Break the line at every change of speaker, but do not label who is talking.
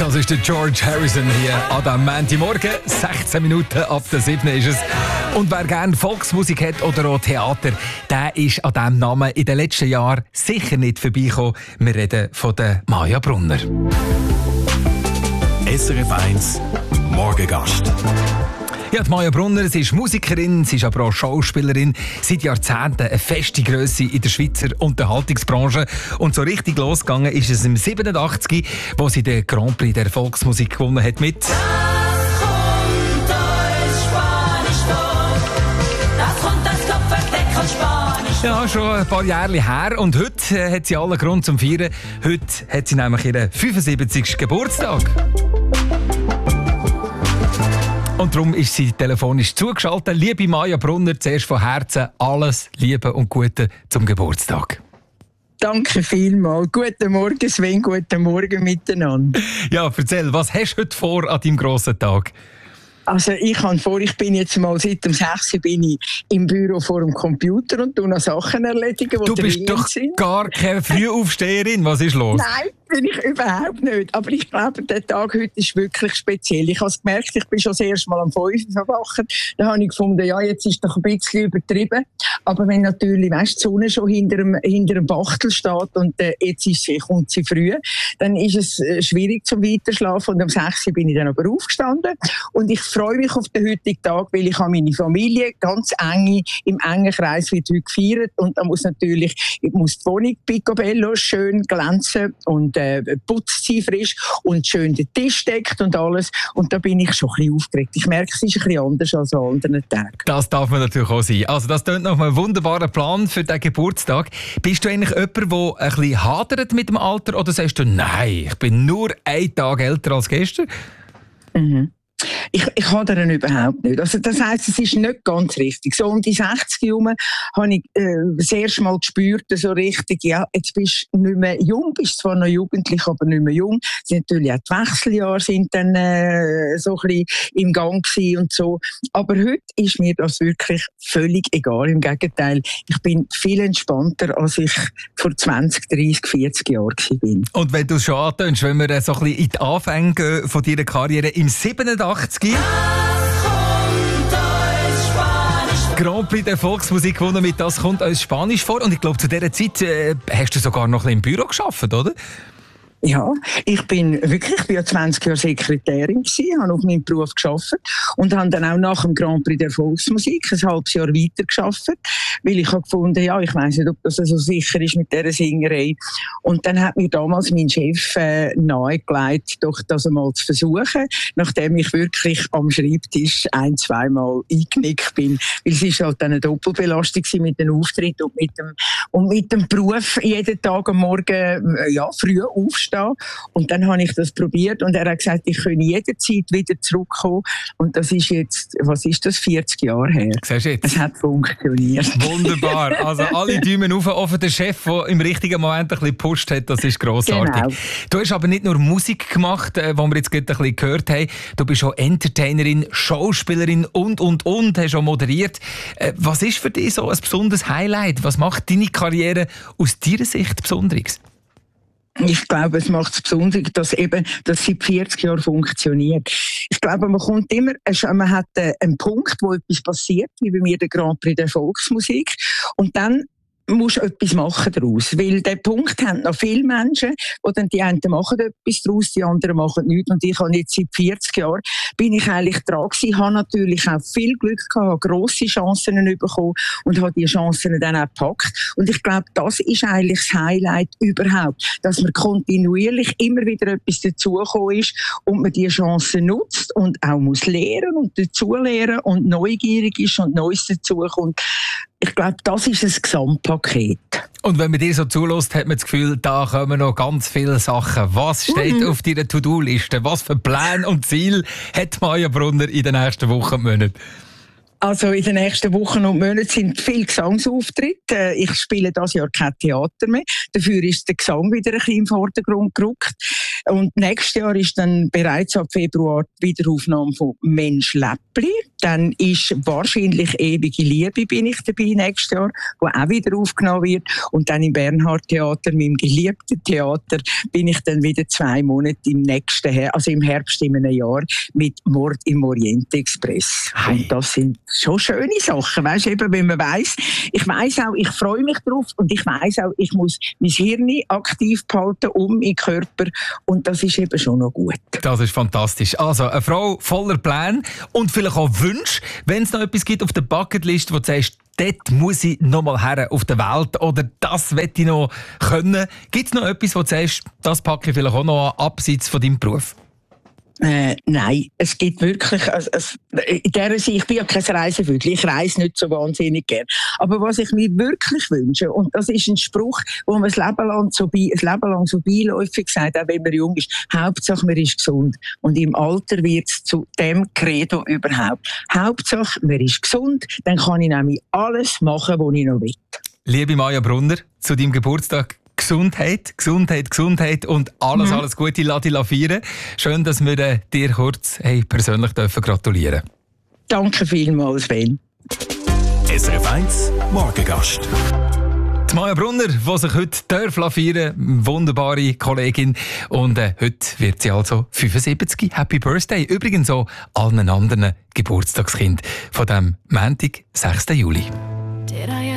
Das ist der George Harrison hier an diesem Montagmorgen. 16 Minuten ab der 7. ist es. Und wer gerne Volksmusik hat oder auch Theater, der ist an diesem Namen in den letzten Jahren sicher nicht vorbeigekommen. Wir reden von der Maja Brunner.
SRF 1 Morgengast.
Ja, die Maja Brunner, sie ist Musikerin, sie ist aber auch Schauspielerin. Seit Jahrzehnten eine feste Grösse in der Schweizer Unterhaltungsbranche. Und so richtig losgegangen ist es im 87, wo sie den Grand Prix der Volksmusik gewonnen hat mit ja, schon ein paar Jahre her. Und heute hat sie allen Grund zum Feiern. Heute hat sie nämlich ihren 75. Geburtstag. Und darum ist sie telefonisch zugeschaltet. Liebe Maja Brunner, zuerst von Herzen alles Liebe und Gute zum Geburtstag.
Danke vielmals. Guten Morgen, Sven. Guten Morgen miteinander.
Ja, erzähl, was hast du heute vor an deinem grossen Tag?
Also ich bin jetzt mal seit dem 6. bin ich im Büro vor dem Computer und noch Sachen erledigen, die
du bist doch
sind.
Gar keine Frühaufsteherin. Was ist los?
Nein, bin ich überhaupt nicht. Aber ich glaube, der Tag heute ist wirklich speziell. Ich habe es gemerkt, ich bin schon das erste Mal am 5 Uhr verwacht. Da habe ich gefunden, ja, jetzt ist doch ein bisschen übertrieben. Aber wenn natürlich, weißt, die Sonne schon hinter dem Bachtel steht und jetzt kommt sie früh, dann ist es schwierig zum Weiterschlafen. Und am 6. bin ich dann aber aufgestanden. Und ich freue mich auf den heutigen Tag, weil ich habe meine Familie ganz im engen Kreis wird heute gefeiert. Und da muss natürlich, die Wohnung picobello schön glänzen und putzt sie frisch und schön den Tisch deckt und alles. Und da bin ich schon ein bisschen aufgeregt. Ich merke, es ist ein bisschen anders als an anderen Tagen. Das
darf man natürlich auch sein. Also das klingt nach einem wunderbaren Plan für den Geburtstag. Bist du eigentlich jemand, der ein bisschen hadert mit dem Alter, oder sagst du, nein, ich bin nur einen Tag älter als gestern?
Mhm. Ich hadere überhaupt nicht. Also das heisst, es ist nicht ganz richtig. So um die 60 herum habe ich das erste Mal gespürt, so richtig, ja, jetzt bist du nicht mehr jung, bist zwar noch jugendlich, aber nicht mehr jung. Natürlich auch die Wechseljahre sind dann so ein bisschen im Gang gewesen und so. Aber heute ist mir das wirklich völlig egal. Im Gegenteil, ich bin viel entspannter, als ich vor 20, 30, 40 Jahren bin.
Und wenn du es schon antönst, wenn wir so ein bisschen in die Anfänge gehen von deiner Karriere im 87, Grand Prix der Volksmusik gewonnen mit «Das kommt uns Spanisch vor». Und ich glaube, zu dieser Zeit hast du sogar noch ein bisschen im Büro gearbeitet, oder?
Ja, ich bin 20 Jahre Sekretärin gewesen, habe auf meinem Beruf gearbeitet und habe dann auch nach dem Grand Prix der Volksmusik ein halbes Jahr weiter gearbeitet, weil ich habe gefunden, ja, ich weiss nicht, ob das so sicher ist mit dieser Singerei. Und dann hat mir damals mein Chef nahegelegt, doch das einmal zu versuchen, nachdem ich wirklich am Schreibtisch 1-2 Mal eingenickt bin, weil es ist halt eine Doppelbelastung mit dem Auftritt und mit dem Beruf jeden Tag am Morgen früh aufstehen. Und dann habe ich das probiert und er hat gesagt, ich könne jederzeit wieder zurückkommen. Und das ist jetzt, 40 Jahre her.
Siehst du jetzt?
Es hat funktioniert.
Wunderbar. Also alle Daumen auf, auch für den Chef, der im richtigen Moment ein bisschen gepusht hat. Das ist grossartig. Genau. Du hast aber nicht nur Musik gemacht, die wir jetzt gerade ein bisschen gehört haben. Du bist auch Entertainerin, Schauspielerin und hast auch moderiert. Was ist für dich so ein besonderes Highlight? Was macht deine Karriere aus deiner Sicht Besonderes?
Ich glaube, es macht es besonders, dass das seit 40 Jahren funktioniert. Ich glaube, man hat einen Punkt, wo etwas passiert, wie bei mir der Grand Prix der Volksmusik. Und dann musst du etwas machen daraus. Weil den Punkt haben noch viele Menschen, die dann die einen machen etwas daraus, die anderen machen nichts. Und ich habe jetzt seit 40 Jahren, bin ich eigentlich dran gewesen, habe natürlich auch viel Glück gehabt, habe grosse Chancen bekommen und habe die Chancen dann auch gepackt. Und ich glaube, das ist eigentlich das Highlight überhaupt, dass man kontinuierlich immer wieder etwas dazugekommen ist und man die Chancen nutzt und auch muss lernen und dazulernen und neugierig ist und Neues dazukommt. Ich glaube, das ist ein Gesamtpaket.
Und wenn man dir so zulässt, hat man das Gefühl, da kommen noch ganz viele Sachen. Was steht auf deiner To-Do-Liste? Was für Pläne und Ziele hat Maja Brunner in den nächsten Wochen und Monaten?
Also in den nächsten Wochen und Monaten sind viele Gesangsauftritte. Ich spiele dieses Jahr kein Theater mehr. Dafür ist der Gesang wieder ein bisschen im Vordergrund gerückt. Und nächstes Jahr ist dann bereits ab Februar die Wiederaufnahme von Mensch Läppli. Dann ist wahrscheinlich Ewige Liebe bin ich dabei nächstes Jahr, wo auch wieder aufgenommen wird. Und dann im Bernhard-Theater, meinem geliebten Theater, bin ich dann wieder 2 Monate im Herbst in einem Jahr mit Mord im Orient Express.
Hey.
Und das sind schon schöne Sachen, weißt du, eben, wenn man weiss. Ich weiss auch, ich freue mich drauf und ich weiss auch, ich muss mein Hirn aktiv behalten, meinen Körper. Und das ist eben schon noch gut.
Das ist fantastisch. Also, eine Frau voller Pläne und vielleicht auch Wünsche, wenn es noch etwas gibt auf der Bucketlist, wo du sagst, dort muss ich noch mal her auf der Welt oder das möchte ich noch können. Gibt es noch etwas, wo du sagst, das packe ich vielleicht auch noch an, abseits von deinem Beruf?
Nein, es gibt wirklich, in der Sicht, ich bin ja kein Reisevögel, ich reise nicht so wahnsinnig gern. Aber was ich mir wirklich wünsche, und das ist ein Spruch, wo man das Leben lang so beiläufig sagt, auch wenn man jung ist, Hauptsache man ist gesund. Und im Alter wird es zu dem Credo überhaupt. Hauptsache man ist gesund, dann kann ich nämlich alles machen, was ich noch will.
Liebe Maja Brunner, zu deinem Geburtstag Gesundheit, Gesundheit, Gesundheit und alles Gute, lass dich feiern. Schön, dass wir dir kurz persönlich gratulieren dürfen.
Danke vielmals, Sven.
SRF 1 Morgengast.
Die Maja Brunner, die sich heute feiern darf, wunderbare Kollegin. Und heute wird sie also 75. Happy Birthday. Übrigens auch allen anderen Geburtstagskind von dem Montag, 6. Juli.